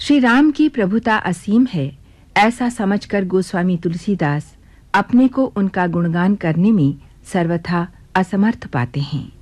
श्री राम की प्रभुता असीम है, ऐसा समझकर गोस्वामी तुलसीदास अपने को उनका गुणगान करने में सर्वथा असमर्थ पाते हैं।